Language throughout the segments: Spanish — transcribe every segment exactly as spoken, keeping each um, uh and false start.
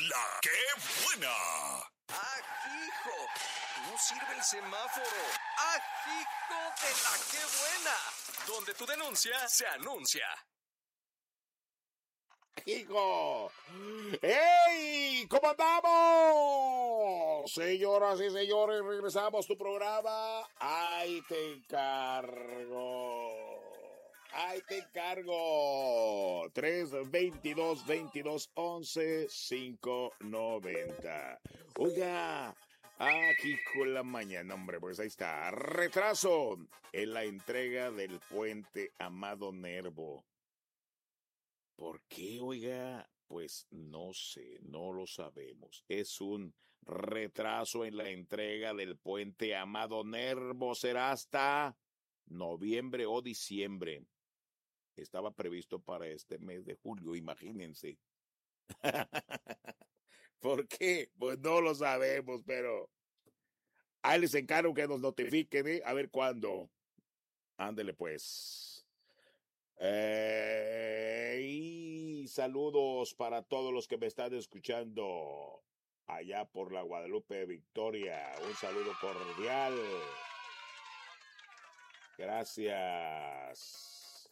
La que buena. ¡Ajijo! No sirve el semáforo. ¡Ajijo de la que buena! Donde tu denuncia se anuncia. ¡Hijo! ¡Ey! ¿Cómo andamos? Señoras y señores, regresamos a tu programa. ¡Ay, te encargo! ¡Ay, te encargo! tres veintidós veintidós once cinco noventa. Oiga, aquí con la mañana, hombre, pues ahí está. Retraso en la entrega del puente Amado Nervo. ¿Por qué, oiga? Pues no sé, no lo sabemos. Es un retraso en la entrega del puente Amado Nervo. Será hasta noviembre o diciembre. Estaba previsto para este mes de julio, imagínense. ¿Por qué? Pues no lo sabemos, pero ahí les encargo que nos notifiquen, ¿eh? A ver cuándo. Ándele pues. Eh, y saludos para todos los que me están escuchando allá por la Guadalupe Victoria. Un saludo cordial. Gracias.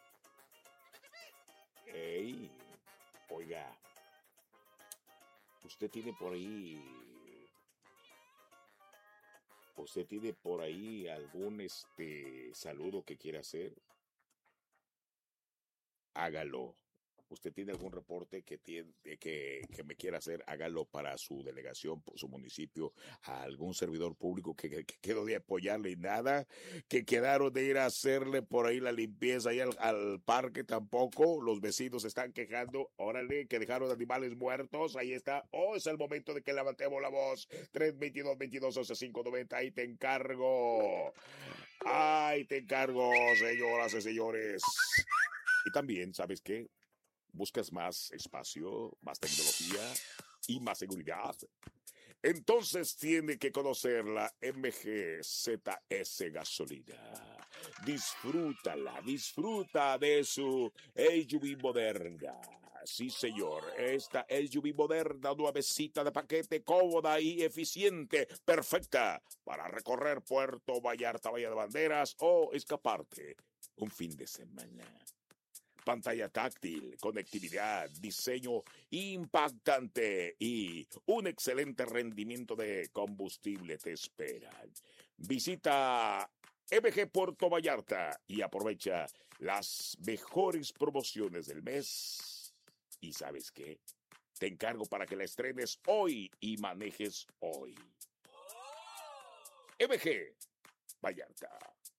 Ey, oiga, usted tiene por ahí, usted tiene por ahí algún este saludo que quiera hacer. Hágalo. Usted tiene algún reporte que, tiene, que, que me quiera hacer, hágalo para su delegación, su municipio, a algún servidor público que, que, que quedó de apoyarle y nada, que quedaron de ir a hacerle por ahí la limpieza ahí al, al parque tampoco, los vecinos están quejando, órale, que dejaron animales muertos, ahí está, oh, es el momento de que levantemos la voz, tres veintidós veintidós once cinco noventa, ahí te encargo, ahí te encargo, señoras y señores. Y también, ¿sabes qué? Buscas más espacio, más tecnología y más seguridad. Entonces tiene que conocer la M G Z S Gasolina. Disfrútala, disfruta de su S U V moderna. Sí, señor, esta S U V moderna, nuevecita de paquete, cómoda y eficiente, perfecta para recorrer Puerto Vallarta, Bahía de Banderas o escaparte un fin de semana. Pantalla táctil, conectividad, diseño impactante y un excelente rendimiento de combustible te esperan. Visita M G Puerto Vallarta y aprovecha las mejores promociones del mes. ¿Y sabes qué? Te encargo para que la estrenes hoy y manejes hoy. M G Vallarta.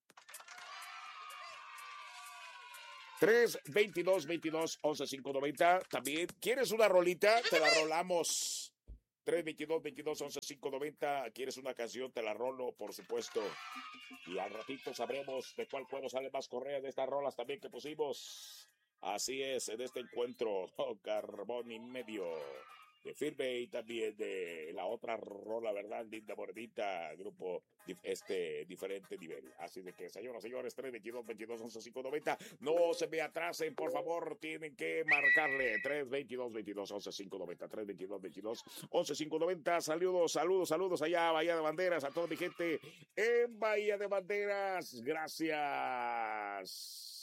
tres veintidós veintidós once cinco noventa. También, ¿quieres una rolita? Te la rolamos. tres veintidós veintidós once cinco noventa. ¿Quieres una canción? Te la rolo, por supuesto. Y al ratito sabremos de cuál juego sale más correa de estas rolas también que pusimos. Así es, en este encuentro, oh, Carbón y Medio. De Firme y también de la otra rola, ¿verdad? Linda Mordita, grupo este diferente nivel. Así de que, señoras y señores, tres veintidós veintidós once cinco noventa, no se me atrasen, por favor, tienen que marcarle tres veintidós veintidós once cinco noventa, tres veintidós veintidós once cinco noventa. Saludos, saludos, saludos allá, Bahía de Banderas, a toda mi gente en Bahía de Banderas. Gracias.